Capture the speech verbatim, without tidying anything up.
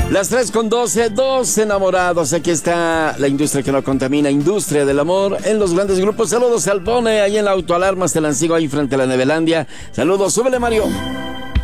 Las tres con doce, dos enamorados. Aquí está la industria que no contamina, industria del amor en los grandes grupos. Saludos al Bone, ahí en la Autoalarmas, te la sigo ahí frente a la Nevelandia. Saludos, súbele, Mario.